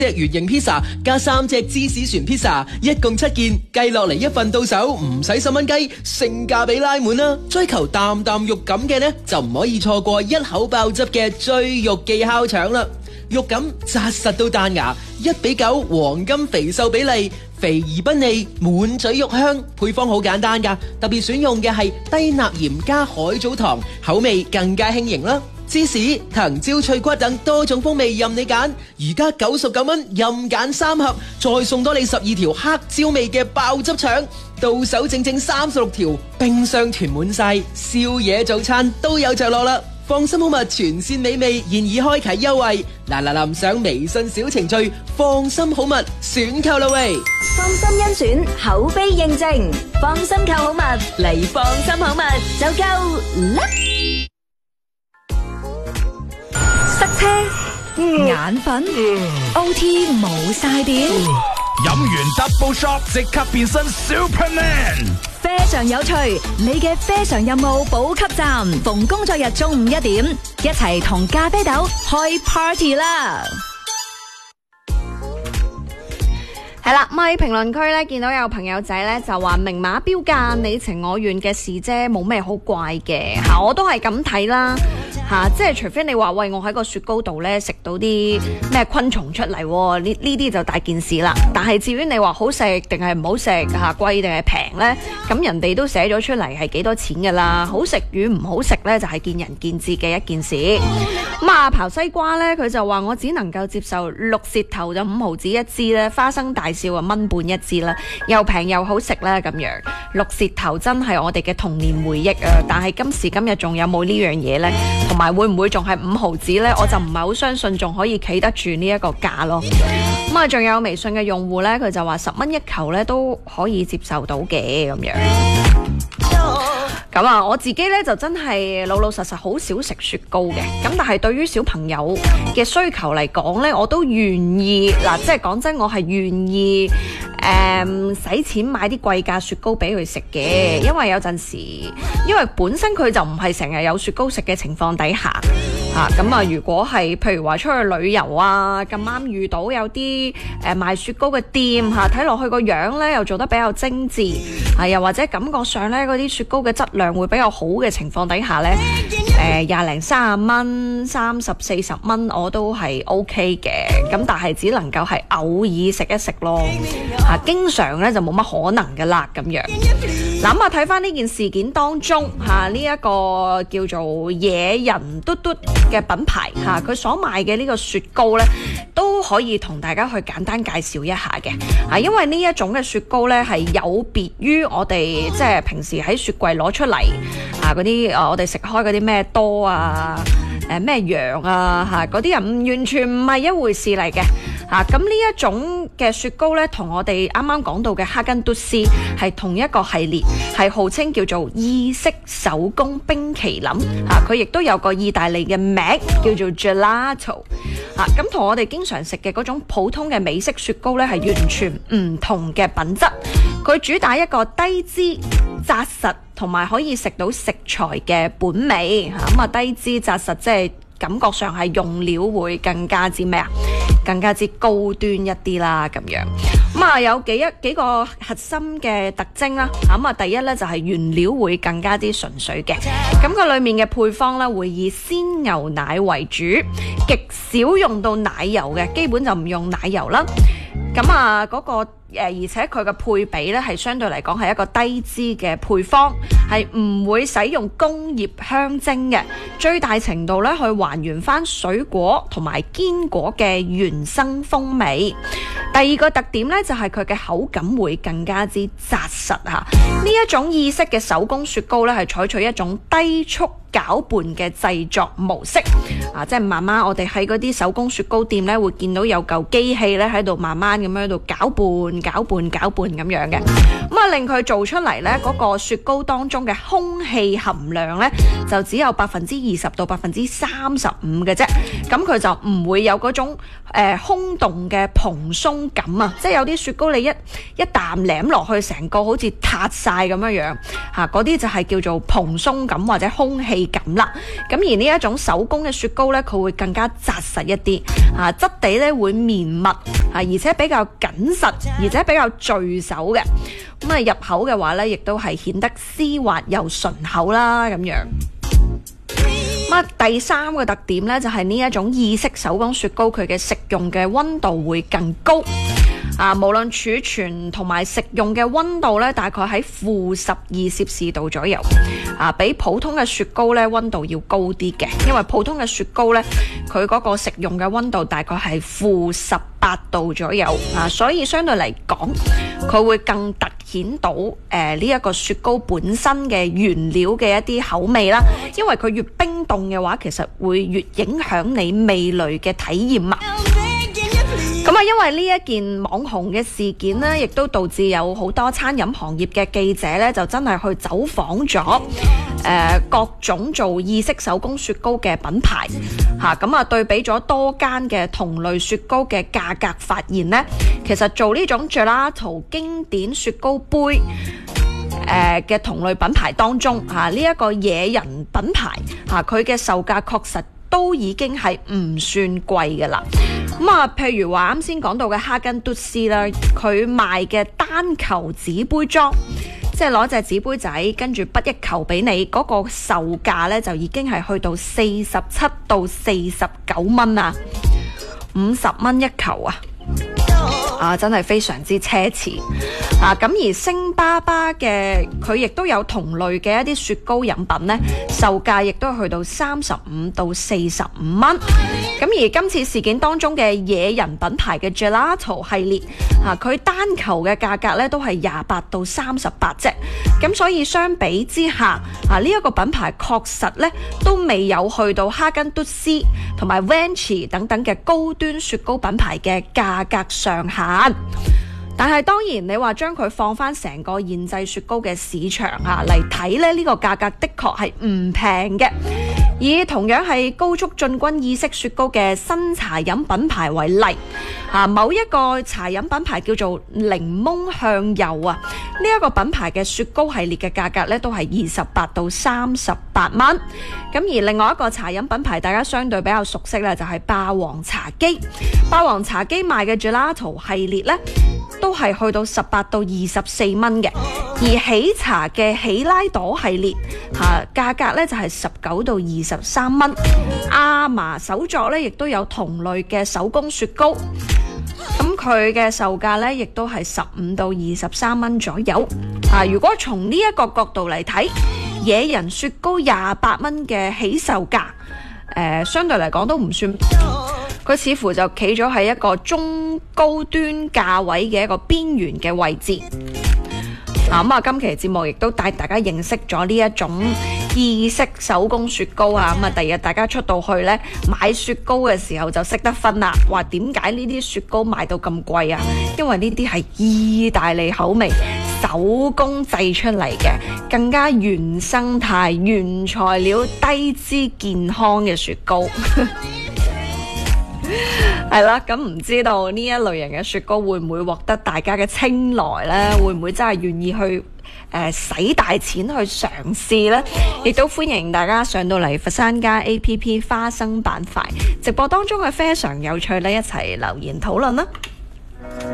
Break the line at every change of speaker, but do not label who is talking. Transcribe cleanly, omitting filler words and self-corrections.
隻圓形 pizza 加3隻芝士船 pizza， 一共7件，計落嚟一份到手唔使10蚊雞，性價比拉滿啦！追求啖啖肉感嘅呢，就唔可以錯過一口爆汁嘅追肉記烤腸啦！肉感紮實到彈牙，1:9黃金肥瘦比例，肥而不膩，滿嘴肉香。配方好簡單噶，特別選用嘅係低鈉鹽加海藻糖，口味更加輕盈啦。芝士、藤椒、脆骨等多種風味任你揀，而家99蚊任揀3盒，再送多你12條黑椒味嘅爆汁腸，到手整整36條，冰箱囤滿晒，宵夜早餐都有着落啦！放心好物全線美味現已開啟優惠，嗱上微信小程序放心好物選購啦喂！
放心甄選，口碑認證，放心購好物嚟放心好物就夠啦！塞車、眼瞓、OT 冇晒電，
飲完 double shot 即刻變身 Superman。
非常有趣，你嘅非常任務補給站，逢工作日中午1點，一齊同咖啡豆開 party 啦！係啦，喺評論區咧見到有朋友仔咧就話明碼標價，你情我願嘅事啫，冇咩好怪嘅吓，我都係咁睇啦吓，即係除非你話喂，我喺個雪糕度咧食到啲咩昆蟲出嚟，呢啲就大件事啦。但係至於你話好食定係唔好食吓，貴定係平咧，咁人哋都寫咗出嚟係幾多錢噶啦，好食與唔好食咧就係見仁見智嘅一件事。咁啊，刨西瓜咧佢就話我只能夠接受綠舌頭就5毫子一支咧，花生大笑啊1.5蚊一支啦，又平又好食啦咁樣。綠舌頭真係我哋嘅童年回憶啊！但係今時今日仲有冇呢樣嘢呢？同埋會唔會仲係5毫子呢？我就唔係好相信仲可以企得住呢一個價咯。咁啊，仲有微信嘅用戶呢，佢就話10蚊一球呢都可以接受到嘅咁樣。咁啊，我自己咧就真係老老實實好少食雪糕嘅，咁但係對於小朋友嘅需求嚟講咧，我都願意嗱，即係講真，我係願意使錢買啲貴價雪糕俾佢食嘅，因為有陣時，因為本身佢就唔係成日有雪糕食嘅情況底下。咁啊，如果係譬如話出去旅遊啊，咁啱遇到有啲賣雪糕嘅店睇落去個樣咧又做得比較精緻，又或者感覺上咧嗰啲雪糕嘅質量會比較好嘅情況底下咧，20零30蚊、30、40蚊我都係 OK 嘅，咁但係只能夠係偶爾食一食咯，經常咧就冇乜可能㗎啦咁樣。嗱，咁啊睇翻呢件事件當中呢一個叫做野人嘟嘟嘅品牌佢所賣嘅呢個雪糕呢，都可以同大家去簡單介紹一下嘅。因為呢一種嘅雪糕呢，係有別於我哋即係平時喺雪櫃攞出嚟嗰啲我哋食開嗰啲咩多啊咩羊啊嗰啲人完全唔係一回事嚟嘅。咁呢一種嘅雪糕呢，同我哋啱啱講到嘅哈根達斯係同一個系列，係號稱叫做意式手工冰淇淋。佢亦都有個意大利嘅名叫做 gelato。咁同我哋經常食嘅嗰種普通嘅美式雪糕呢，係完全唔同嘅品質。佢主打一個低脂、紮實同埋可以食到食材嘅本味。咁低脂紮實即係感覺上係用料會更加之咩啊？更加之高端一啲啦咁樣。咁有幾個核心嘅特徵啦。咁第一咧就係原料會更加之純粹嘅。咁佢裏面嘅配方咧會以鮮牛奶為主，極少用到奶油嘅，基本就唔用奶油啦。咁嗰個而且佢嘅配比咧係相對嚟講係一個低脂嘅配方，係唔會使用工業香精嘅，最大程度咧去還原翻水果同埋堅果嘅原生風味。第二個特點咧就係佢嘅口感會更加之紮實嚇。呢一種意式嘅手工雪糕咧係採取一種低速攪拌嘅製作模式，即係慢慢我哋喺嗰啲手工雪糕店咧會見到有嚿機器咧喺度慢慢咁樣喺度攪拌咁樣嘅。咁令佢做出嚟呢嗰個雪糕當中嘅空氣含量呢，就只有20%到35%嘅啫，咁佢就唔會有嗰種空洞嘅蓬鬆感啊！即係有啲雪糕你一啖舐落去，成個好似塌晒咁樣嚇，嗰啲就係叫做蓬鬆感或者空氣感啦。咁而呢一種手工嘅雪糕呢，佢會更加紮實一啲嚇，質地呢會綿密嚇，而且比較緊實，而且比較聚手嘅。咁啊入口嘅話呢，亦都係顯得絲滑又順口啦咁樣。第三個特點呢，就係呢一種意式手工雪糕，佢嘅食用嘅溫度會更高無論儲存同埋食用嘅溫度呢，大概喺-12攝氏度左右比普通嘅雪糕呢溫度要高啲嘅，因為普通嘅雪糕呢，佢嗰個食用嘅溫度大概係-18度左右所以相對嚟講，佢會更突顯到呢一個雪糕本身嘅原料嘅一啲口味啦，因為佢越冰凍嘅話，其實會越影響你味蕾嘅體驗啊。咁因為呢一件網紅嘅事件呢，亦都導致有好多餐飲行業嘅記者呢，就真係去走訪咗各種做意式手工雪糕嘅品牌咁對比咗多間嘅同類雪糕嘅價格，發現呢，其實做呢種 Gelato 經典雪糕杯嘅同類品牌當中呢一個野人品牌佢嘅售價確實都已經係唔算貴嘅啦。譬如話啱先講到嘅哈根達斯啦，佢賣嘅單球紙杯裝，即係攞隻紙杯仔跟住滗一球俾你，嗰個售價呢，就已經係去到47到49蚊啊，50蚊一球真係非常之奢侈咁而星巴巴嘅佢亦都有同類嘅一啲雪糕飲品呢，售價亦都去到35到45蚊。咁而今次事件當中嘅野人品牌嘅 Gelato 系列佢單球嘅價格呢都係28到38啫。咁所以相比之下呢一個品牌確實呢都未有去到哈根達斯同埋 Venti 等等嘅高端雪糕品牌嘅價格上限。但係當然你話將佢放翻成個現製雪糕嘅市場嚟睇咧，呢個價格的確係唔平嘅。以同樣係高速進軍意式雪糕嘅新茶飲品牌為例某一個茶飲品牌叫做檸檬香柚呢一個品牌嘅雪糕系列嘅價格咧都係28到38蚊。咁而另外一個茶飲品牌大家相對比較熟悉咧，就係霸王茶姬。霸王茶姬賣嘅 Gelato 系列咧都係去到18到24蚊嘅，而喜茶嘅喜拉朵系列價格咧就係19到23蚊。阿嫲手作咧亦都有同類嘅手工雪糕，咁佢嘅售價咧亦都係15到23蚊左右如果從呢一個角度嚟睇，野人雪糕28蚊嘅起售價相對嚟講都唔算，佢似乎就企咗喺一個中高端價位嘅一個邊緣嘅位置。今期節目亦都帶大家認識咗呢一種意式手工雪糕第日大家出到去呢，買雪糕嘅時候就識得分啦。話點解呢啲雪糕賣到咁貴因為呢啲係意大利口味手工製出嚟嘅，更加原生態、原材料、低脂健康嘅雪糕。係啦，咁唔知道呢一類型嘅雪糕會唔會獲得大家嘅青睞呢？會唔會真係願意去使大錢去嘗試呢？亦都歡迎大家上到嚟佛山家 APP 花生板塊直播當中嘅非常有趣呢，一齊留言討論啦！